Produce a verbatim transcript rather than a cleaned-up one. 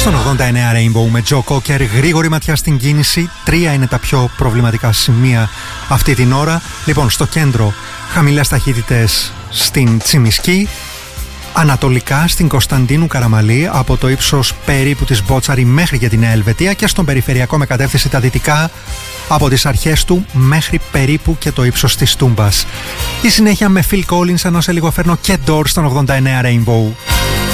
Στον ογδόντα εννέα Rainbow με Joe Cocker, γρήγορη ματιά στην κίνηση. Τρία είναι τα πιο προβληματικά σημεία αυτή την ώρα. Λοιπόν, στο κέντρο χαμηλές ταχύτητες στην Τσιμισκή. Ανατολικά στην Κωνσταντίνου Καραμαλή, από το ύψος περίπου της Μπότσαρη μέχρι και τη Νέα Ελβετία, και στον περιφερειακό με κατεύθυνση τα δυτικά από τις αρχές του μέχρι περίπου και το ύψος της Τούμπας. Η συνέχεια με Phil Collins, ενώ σε λίγο φέρνω και Doors στον ογδόντα εννέα Rainbow.